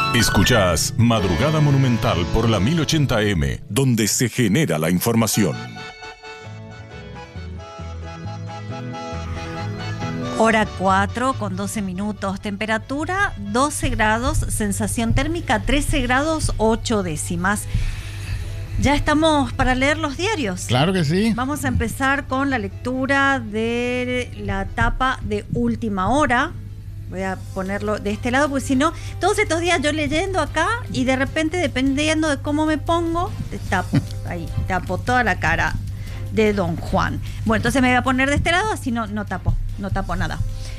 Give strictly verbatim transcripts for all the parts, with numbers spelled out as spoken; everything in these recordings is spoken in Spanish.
Escuchás Madrugada Monumental por la mil ochenta eme, donde se genera la información. Hora cuatro con doce minutos, temperatura doce grados, sensación térmica trece grados ocho décimas. Ya estamos para leer los diarios. Claro que sí. Vamos a empezar con la lectura de la tapa de Última Hora. Voy a ponerlo de este lado, porque si no, todos estos días yo leyendo acá y de repente, dependiendo de cómo me pongo, tapo, ahí, tapo toda la cara de Don Juan. Bueno, entonces me voy a poner de este lado, así no, no tapo, no tapo nada.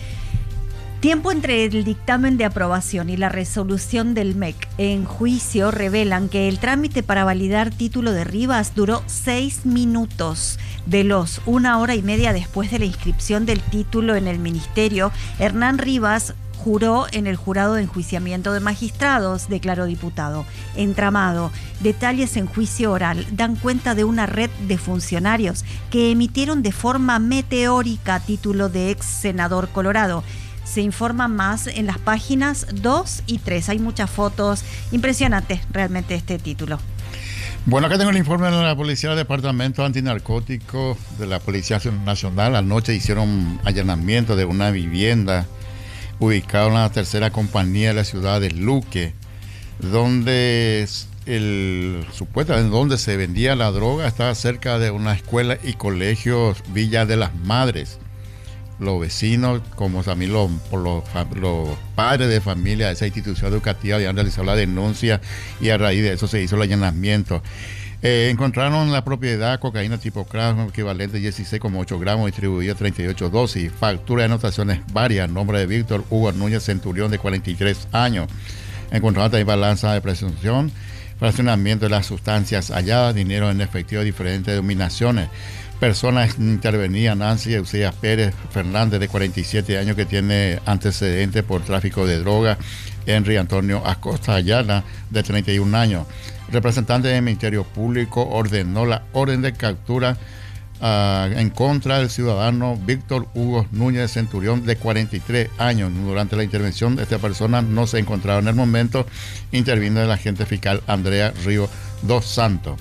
Tiempo entre el dictamen de aprobación y la resolución del M E C en juicio revelan que el trámite para validar título de Rivas duró seis minutos. Veloz, una hora y media después de la inscripción del título en el ministerio, Hernán Rivas juró en el jurado de enjuiciamiento de magistrados, declaró diputado. Entramado, detalles en juicio oral dan cuenta de una red de funcionarios que emitieron de forma meteórica título de ex senador colorado. Se informa más en las páginas dos y tres. Hay muchas fotos. Impresionante realmente este título. Bueno, acá tengo el informe de la Policía del Departamento Antinarcótico de la Policía Nacional. Anoche hicieron allanamiento de una vivienda ubicada en la tercera compañía de la ciudad de Luque, donde el supuestamente donde se vendía la droga estaba cerca de una escuela y colegio Villa de las Madres. Los vecinos, como también los, los, los padres de familia de esa institución educativa, habían realizado la denuncia y a raíz de eso se hizo el allanamiento. Eh, encontraron en la propiedad cocaína tipo crack, equivalente a dieciséis coma ocho gramos, distribuida treinta y ocho dosis, factura de anotaciones varias, nombre de Víctor Hugo Núñez Centurión, de cuarenta y tres años. Encontraron también balanza de presunción, fraccionamiento de las sustancias halladas, dinero en efectivo de diferentes denominaciones. Personas intervenían: Nancy Eusebia Pérez Fernández, de cuarenta y siete años, que tiene antecedentes por tráfico de droga; Henry Antonio Acosta Ayala, de treinta y un años. Representante del Ministerio Público ordenó la orden de captura uh, en contra del ciudadano Víctor Hugo Núñez Centurión, de cuarenta y tres años. Durante la intervención de esta persona no se encontraba en el momento. Intervino el agente fiscal Andrea Río dos Santos.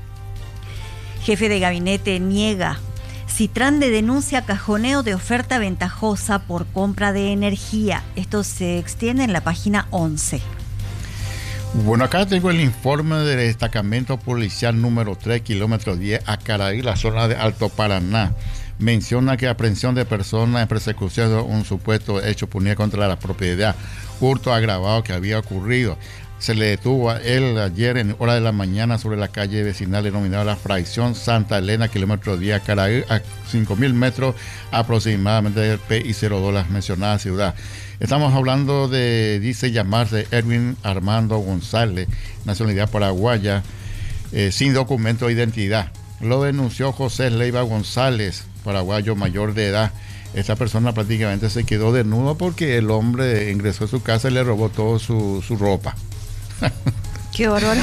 Jefe de gabinete niega. Citrande denuncia cajoneo de oferta ventajosa por compra de energía. Esto se extiende en la página once. Bueno, acá tengo el informe del destacamento policial número tres, kilómetro diez, Acaraí, la zona de Alto Paraná. Menciona que aprehensión de personas en persecución de un supuesto hecho punible contra la propiedad, hurto agravado que había ocurrido. Se le detuvo a él ayer en hora de la mañana sobre la calle vecinal denominada La Fracción Santa Elena, kilómetro diez, Caraí, a cinco mil metros aproximadamente del P I cero dos, la mencionada ciudad. Estamos hablando de, dice llamarse Edwin Armando González, nacionalidad paraguaya, eh, sin documento de identidad. Lo denunció José Leiva González, paraguayo mayor de edad. Esta persona prácticamente se quedó desnudo porque el hombre ingresó a su casa y le robó toda su, su ropa. Qué bárbaro.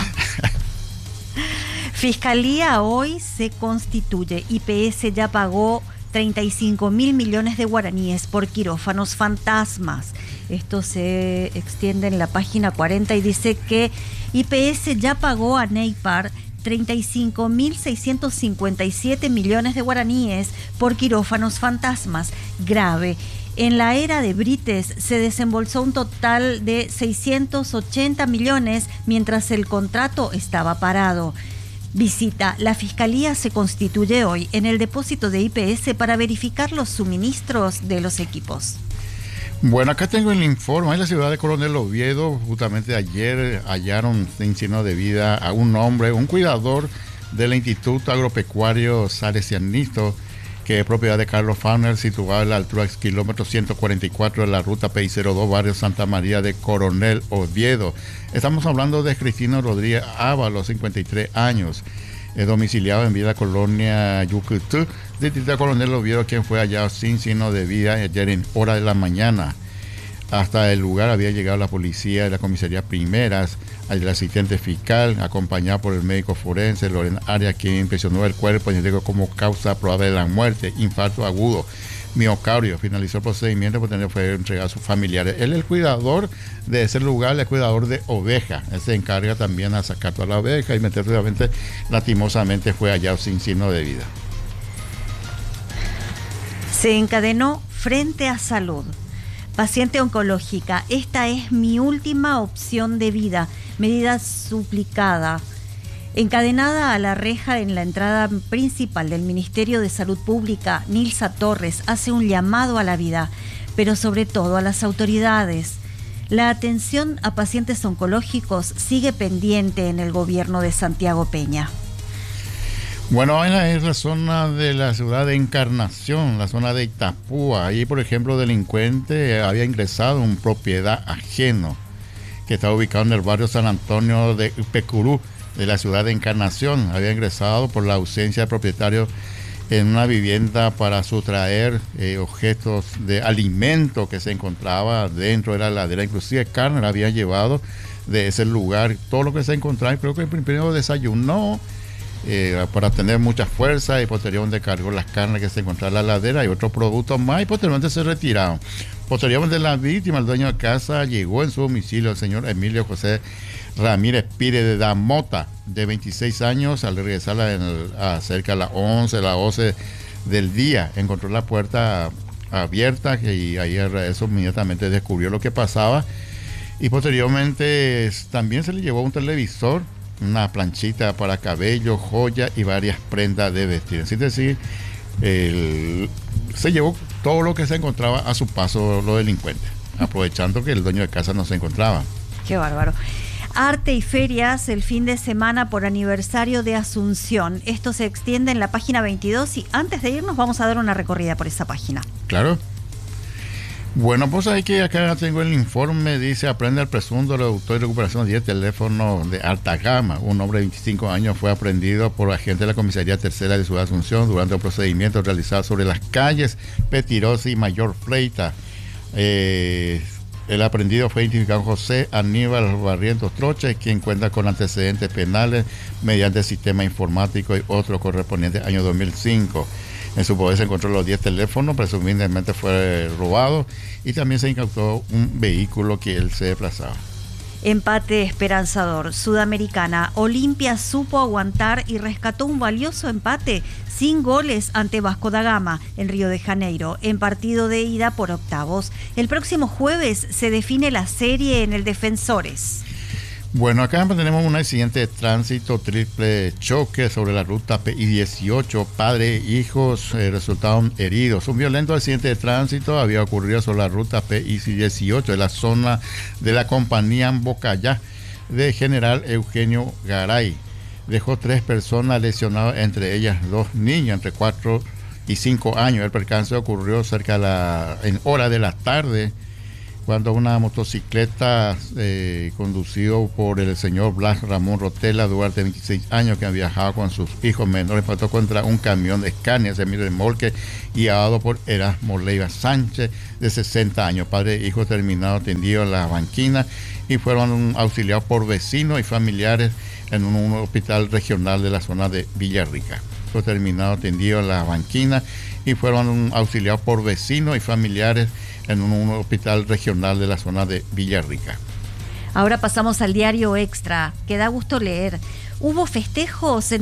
Fiscalía hoy se constituye. I P S ya pagó treinta y cinco mil millones de guaraníes por quirófanos fantasmas. Esto se extiende en la página cuarenta y dice que I P S ya pagó a Neipar treinta y cinco mil seiscientos cincuenta y siete millones de guaraníes por quirófanos fantasmas. Grave. En la era de Brites se desembolsó un total de seiscientos ochenta millones mientras el contrato estaba parado. Visita. La Fiscalía se constituye hoy en el depósito de I P S para verificar los suministros de los equipos. Bueno, acá tengo el informe. En la ciudad de Coronel Oviedo, justamente ayer hallaron sin signo de vida a un hombre, un cuidador del Instituto Agropecuario Salesianito, que es propiedad de Carlos Fauner, situado a la altura del kilómetro ciento cuarenta y cuatro de la ruta P I cero dos, barrio Santa María de Coronel Oviedo. Estamos hablando de Cristino Rodríguez Ábalos, cincuenta y tres años, eh, domiciliado en Villa Colonia Yucutú, distrito de Coronel Oviedo, quien fue hallado sin signo de vida ayer en hora de la mañana. Hasta el lugar había llegado la policía de la comisaría Primeras, el asistente fiscal, acompañado por el médico forense Lorena Arias, quien impresionó el cuerpo y indicó como causa probable de la muerte, infarto agudo. miocardio. Finalizó el procedimiento porque fue entregado a sus familiares. Él es el cuidador de ese lugar, el cuidador de ovejas. Él se encarga también a sacar toda la oveja y meter, obviamente, lastimosamente fue hallado sin signo de vida. Se encadenó frente a salud. Paciente oncológica, esta es mi última opción de vida. Medida suplicada. Encadenada a la reja en la entrada principal del Ministerio de Salud Pública, Nilsa Torres hace un llamado a la vida, pero sobre todo a las autoridades. La atención a pacientes oncológicos sigue pendiente en el gobierno de Santiago Peña. Bueno, en la, es la zona de la ciudad de Encarnación, la zona de Itapúa. Ahí, por ejemplo, delincuente había ingresado en propiedad ajeno, que está ubicado en el barrio San Antonio de Pecurú, de la ciudad de Encarnación. Había ingresado por la ausencia de propietario en una vivienda para sustraer eh, objetos de alimento que se encontraba dentro de la heladera, inclusive carne la había llevado de ese lugar, todo lo que se encontraba. Y creo que primero desayunó Eh, para tener mucha fuerza, y posteriormente cargó las carnes que se encontraban en la heladera y otros productos más, y posteriormente se retiraron. Posteriormente la víctima, el dueño de casa, llegó en su domicilio, el señor Emilio José Ramírez Pire de Damota, de veintiséis años. Al regresar a, el, a cerca de las once, las doce del día, encontró la puerta abierta y ahí eso inmediatamente descubrió lo que pasaba, y posteriormente también se le llevó un televisor, una planchita para cabello, joya y varias prendas de vestir. Es decir, el, se llevó todo lo que se encontraba a su paso los delincuentes, aprovechando que el dueño de casa no se encontraba. Qué bárbaro. Arte y ferias el fin de semana por aniversario de Asunción. Esto se extiende en la página veintidós y antes de irnos vamos a dar una recorrida por esa página. Claro. Bueno, pues ahí que acá tengo el informe, dice: aprende al presunto reductor y recuperación de diez teléfonos de alta gama. Un hombre de veinticinco años fue aprendido por agentes de la Comisaría Tercera de Ciudad de Asunción durante un procedimiento realizado sobre las calles Petirosi y Mayor Freita. Eh, el aprendido fue identificado José Aníbal Barrientos Troche, quien cuenta con antecedentes penales mediante el sistema informático y otros correspondientes año dos mil cinco. En su poder se encontró los diez teléfonos, presumiblemente fue robado, y también se incautó un vehículo que él se desplazaba. Empate esperanzador. Sudamericana. Olimpia supo aguantar y rescató un valioso empate sin goles ante Vasco da Gama en Río de Janeiro, en partido de ida por octavos. El próximo jueves se define la serie en el Defensores. Bueno, acá tenemos un accidente de tránsito, triple choque sobre la ruta P I dieciocho. Padre e hijos eh, resultaron heridos. Un violento accidente de tránsito había ocurrido sobre la ruta P I dieciocho de la zona de la compañía Bocayá de General Eugenio Garay. Dejó tres personas lesionadas, entre ellas dos niños entre cuatro y cinco años. El percance ocurrió cerca de la, en hora de la tarde, cuando una motocicleta eh, conducido por el señor Blas Ramón Rotela Duarte, veintiséis años, que viajaba con sus hijos menores, impactó contra un camión de Scania, semi-remolque, guiado por Erasmo Leiva Sánchez, de sesenta años. Padre e hijo terminaron atendidos en la banquina y fueron auxiliados por vecinos y familiares en un, un hospital regional de la zona de Villarrica. Fue terminado atendido en la banquina y fueron auxiliados por vecinos y familiares en un, un hospital regional de la zona de Villarrica. Ahora pasamos al diario Extra, que da gusto leer. Hubo festejos en